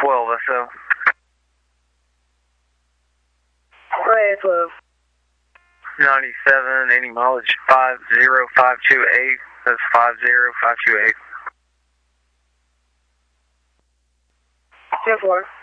12 SO. Right, 12. 97, any mileage 50528. That's 50528. 10-4.